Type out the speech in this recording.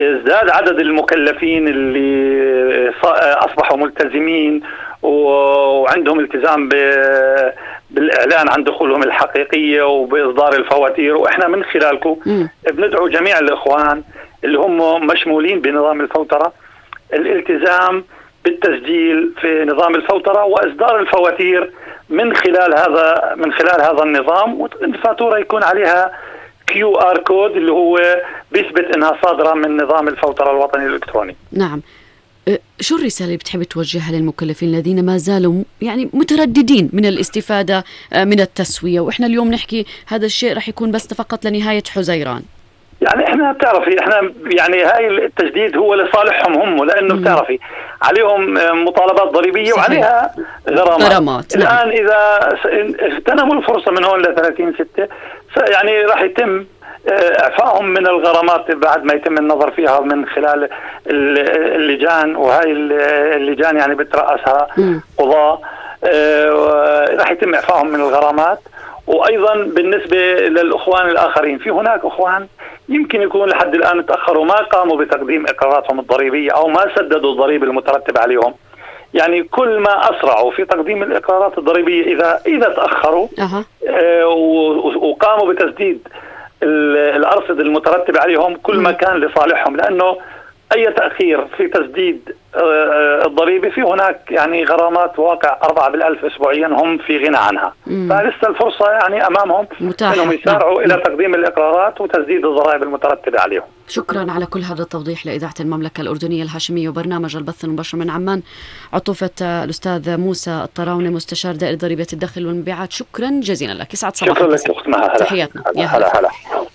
ازداد عدد المكلفين اللي أصبحوا ملتزمين وعندهم التزام بالإعلان عن دخولهم الحقيقية وبإصدار الفواتير. وإحنا من خلالكم بندعو جميع الإخوان اللي هم مشمولين بنظام الفوترة الالتزام بالتسجيل في نظام الفوترة وإصدار الفواتير من خلال هذا النظام، والفاتورة يكون عليها QR كود اللي هو بيثبت انها صادرة من نظام الفوترة الوطني الإلكتروني. نعم. شو الرسالة اللي بتحب توجهها للمكلفين الذين ما زالوا يعني مترددين من الاستفادة من التسوية، وإحنا اليوم نحكي هذا الشيء رح يكون بس فقط لنهاية حزيران؟ يعني احنا بتعرفي يعني هاي التجديد هو لصالحهم هم، لانه بتعرفي عليهم مطالبات ضريبيه وعليها غرامات. الان اذا اغتنموا الفرصه من هون ل 30/6 يعني راح يتم اعفائهم من الغرامات بعد ما يتم النظر فيها من خلال اللجان، وهاي اللجان يعني بترأسها قضاة. راح يتم اعفائهم من الغرامات. وايضا بالنسبه للاخوان الاخرين، في هناك اخوان يمكن يكون لحد الان تاخروا ما قاموا بتقديم اقراراتهم الضريبيه او ما سددوا الضريبه المترتبه عليهم. يعني كل ما اسرعوا في تقديم الاقرارات الضريبيه اذا تاخروا وقاموا بتسديد الارصده المترتبه عليهم كل ما كان لصالحهم، لانه اي تاخير في تسديد الضريبه في هناك يعني غرامات واقع 4 بالألف اسبوعيا هم في غنى عنها. فلسه الفرصه يعني امامهم انهم يسارعوا الى تقديم الاقرارات وتسديد الضرائب المترتبه عليهم. شكرا على كل هذا التوضيح لإذاعة المملكة الأردنية الهاشمية وبرنامج البث المباشر من عمان. عطوفة الأستاذ موسى الطراونة مستشار دائرة ضريبة الدخل والمبيعات، شكرا جزيلا لك. يسعد صباحك. شكرا لك أخت مها. تحياتنا. هلا.